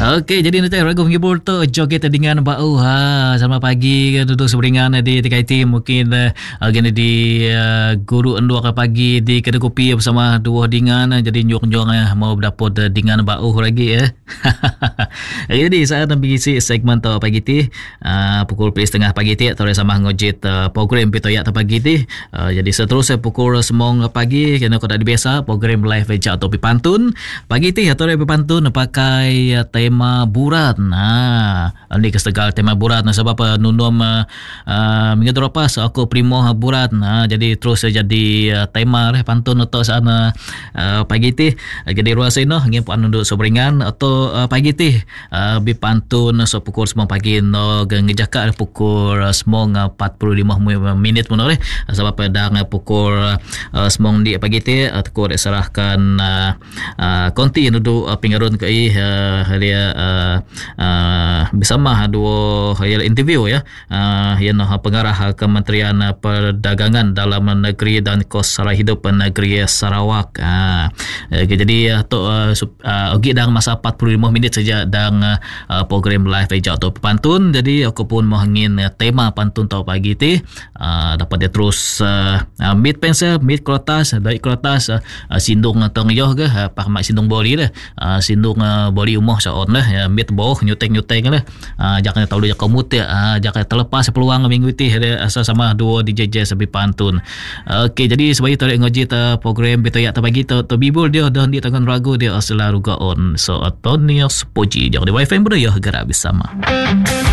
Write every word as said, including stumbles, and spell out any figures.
Okey, jadi nanti ragu menghibur tu joget dengan bau ha sama pagi kan duduk seberingan di T K T mungkin uh, gini di uh, guru endua ke pagi di kedai kopi bersama dua dengan jadi nyuang-nyuang uh, mau dapat uh, dengan bau lagi ya. Jadi saat nak pergi segmen tu pagi ti uh, pukul setengah pagi ti atau sama ngojit uh, program pitoyak tu pagi ti uh, jadi seterusnya pukul semong pagi kena kau dah biasa program live veja atau pantun pagi ti atau pantun pakai uh, tema burat. Nah, ini kesegal tema burat nah sebab uh, nunum uh, uh, minggu terlepas aku primo burat. Nah, jadi terus uh, jadi uh, tema lah pantun atau sana uh, pagi ti uh, jadi ruas ini ngin puan nunduk sobringan atau uh, pagi ti uh, bi pantun so pukul sembilan pagi no ngejaka pukul uh, sembilan empat puluh lima minit mun oleh uh, sebab dah uh, pukul uh, sembilan di pagi ti uh, aku serahkan uh, uh, konti nunduk uh, pingarun ke uh, dia Uh, uh, bersama dua uh, interview ya uh, yang pengarah Kementerian Perdagangan Dalam Negeri dan Kos Sara Hidup Negeri Sarawak. Uh, okay, jadi uh, tu uh, uh, okay, dalam masa empat puluh lima minit saja dalam uh, program live eja atau pantun. Jadi aku pun mohongin uh, tema pantun tau pagi ti uh, dapat dia terus uh, uh, meet pensel, meet kertas, dari kertas uh, uh, sindung atau ngejoh ke uh, pakai sindung boli lah uh, sindung uh, boli umah sa on lah ya mit bawah nyuteng-nyuteng lah uh, jangan tahu dia komut ya uh, jangan terlepas peluang minggu ini ada asal sama dua D J J sebi pantun. Okey, jadi sebagai tarik ngojit uh, program betoyak terbagi tu tu bibul dia dah di tangan ragu dia selalu go on so Antonius Poji jangan di wifi bro ya gerak bersama.